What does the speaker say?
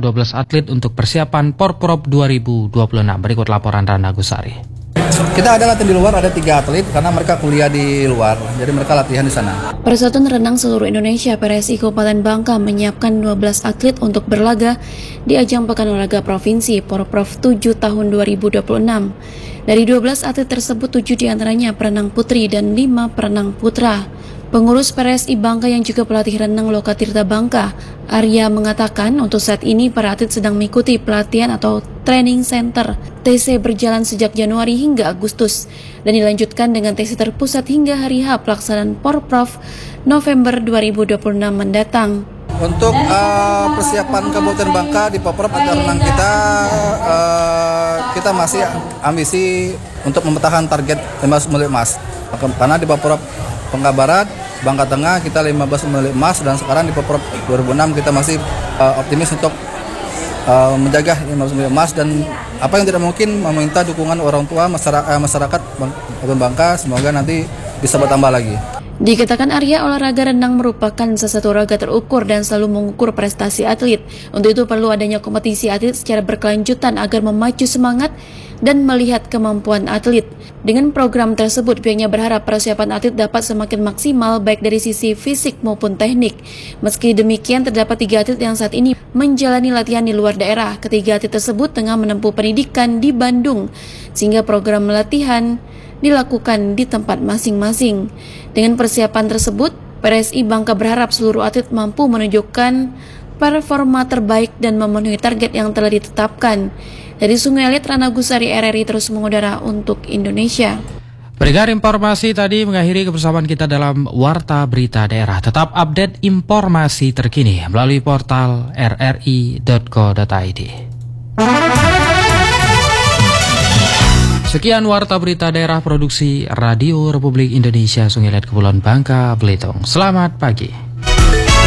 12 atlet untuk persiapan Porprov 2026. Berikut laporan Rana Gusari. Kita ada latihan di luar, ada 3 atlet karena mereka kuliah di luar, jadi mereka latihan di sana. Persatuan Renang Seluruh Indonesia PRSI Kabupaten Bangka menyiapkan 12 atlet untuk berlaga di ajang Pekan Olahraga Provinsi Porprov 7 tahun 2026. Dari 12 atlet tersebut 7 diantaranya perenang putri dan 5 perenang putra. Pengurus PRSI Bangka yang juga pelatih renang Lokatirta Bangka, Arya mengatakan untuk saat ini para atlet sedang mengikuti pelatihan atau training center TC berjalan sejak Januari hingga Agustus dan dilanjutkan dengan TC terpusat hingga hari H pelaksanaan Porprov November 2026 mendatang. Untuk persiapan Kabupaten Bangka di Porprov atau renang kita masih ambisi untuk mempertahankan target 15 medali emas. Karena di Porprov Bangka Barat, Bangka Tengah kita 15 medali emas dan sekarang di Porprov 2006 kita masih optimis untuk menjaga 15 medali emas dan apa yang tidak mungkin meminta dukungan orang tua masyarakat Kabupaten Bangka, semoga nanti bisa bertambah lagi. Dikatakan Arya, olahraga renang merupakan salah satu olahraga terukur dan selalu mengukur prestasi atlet. Untuk itu perlu adanya kompetisi atlet secara berkelanjutan agar memacu semangat dan melihat kemampuan atlet. Dengan program tersebut, pihaknya berharap persiapan atlet dapat semakin maksimal baik dari sisi fisik maupun teknik. Meski demikian, terdapat 3 atlet yang saat ini menjalani latihan di luar daerah. Ketiga atlet tersebut tengah menempuh pendidikan di Bandung, sehingga program latihan dilakukan di tempat masing-masing. Dengan persiapan tersebut, PRSI Bangka berharap seluruh atlet mampu menunjukkan performa terbaik dan memenuhi target yang telah ditetapkan. Dari Sungai Liat, Rana Gusari, RRI terus mengudara untuk Indonesia. Pendengar, informasi tadi mengakhiri kebersamaan kita dalam Warta Berita Daerah. Tetap update informasi terkini melalui portal rri.co.id. Sekian Warta Berita Daerah produksi Radio Republik Indonesia Sungai Liat Kepulauan Bangka, Belitung. Selamat pagi.